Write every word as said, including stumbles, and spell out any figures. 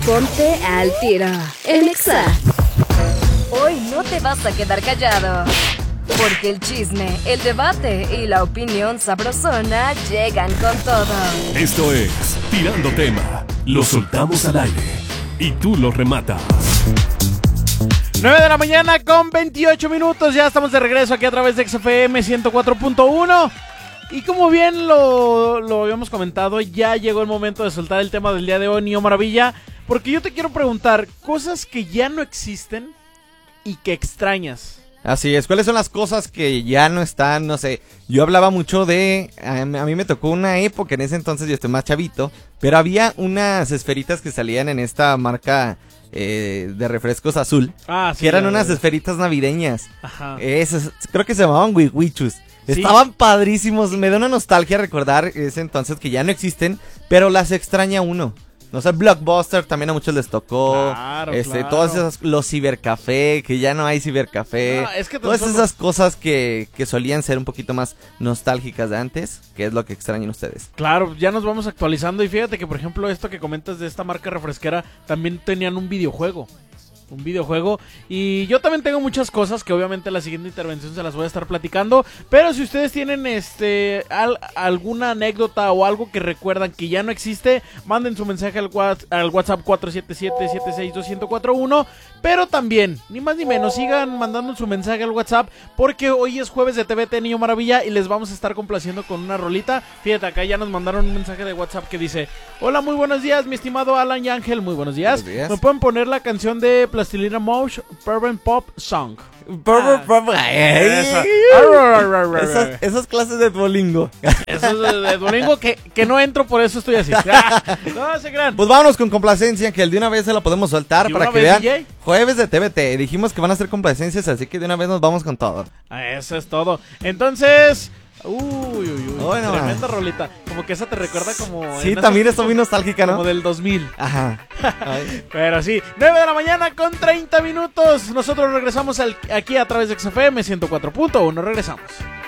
Ponte al tiro en Exa. Hoy no te vas a quedar callado, porque el chisme, el debate y la opinión sabrosona llegan con todo. Esto es Tirando Tema. Lo soltamos al aire y tú lo rematas. nueve de la mañana con veintiocho minutos. Ya estamos de regreso aquí a través de X F M ciento cuatro punto uno. Y como bien lo, lo habíamos comentado, ya llegó el momento de soltar el tema del día de hoy, Niño Maravilla. Porque yo te quiero preguntar, cosas que ya no existen y que extrañas. Así es, ¿cuáles son las cosas que ya no están? No sé, yo hablaba mucho de... A, a mí me tocó una época, en ese entonces yo estoy más chavito, pero había unas esferitas que salían en esta marca eh, de refrescos azul, ah, sí, que eran ya, unas ya. esferitas navideñas. Ajá. Esas, creo que se llamaban wiwichus. Sí. Estaban padrísimos, me da una nostalgia recordar ese entonces que ya no existen, pero las extraña uno. No sé, Blockbuster también a muchos les tocó. Claro, este, claro. Todas esas, los cibercafé, que ya no hay cibercafé. No, es que todas nosotros- esas cosas que, que solían ser un poquito más nostálgicas de antes, que es lo que extrañan ustedes. Claro, ya nos vamos actualizando y fíjate que por ejemplo esto que comentas de esta marca refresquera también tenían un videojuego. Un videojuego y yo también tengo muchas cosas que obviamente en la siguiente intervención se las voy a estar platicando, pero si ustedes tienen este al, alguna anécdota o algo que recuerdan que ya no existe, manden su mensaje al, what, al WhatsApp cuatro siete siete, siete seis dos, uno cero cuatro uno, pero también, ni más ni menos, sigan mandando su mensaje al WhatsApp porque hoy es jueves de T V T Niño Maravilla y les vamos a estar complaciendo con una rolita. Fíjate, acá ya nos mandaron un mensaje de WhatsApp que dice: hola, muy buenos días, mi estimado Alan y Ángel, muy buenos días. Buenos días. ¿Me pueden poner la canción de Plastilina Mosh, Pervent Pop Song? Ah. Esa. Esas, esas clases de Duolingo. Eso es de, de Duolingo que, que no entro, por eso estoy así. No se crean. Pues vámonos con complacencia, que el de una vez se la podemos soltar ¿Y para una que vez, vean. D J? Jueves de T V T, dijimos que van a ser complacencias, así que de una vez nos vamos con todo. Eso es todo. Entonces, uy, uy, uy, Bueno, tremenda rolita. Como que esa te recuerda como... Sí, en también esos está muy tiempos, nostálgica, ¿no? Como del dos mil. Ajá. Ay. Pero sí, nueve de la mañana con treinta minutos. Nosotros regresamos al- aquí a través de X F M ciento cuatro punto uno. Regresamos.